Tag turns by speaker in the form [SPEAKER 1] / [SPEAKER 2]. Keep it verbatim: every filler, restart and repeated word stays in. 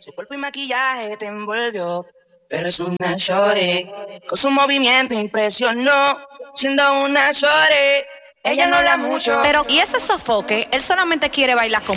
[SPEAKER 1] Su cuerpo y maquillaje te envolvió, pero es una shorty. Con su movimiento impresionó, siendo una shorty. Ella no habla mucho,
[SPEAKER 2] pero y ese sofoque, él solamente quiere bailar con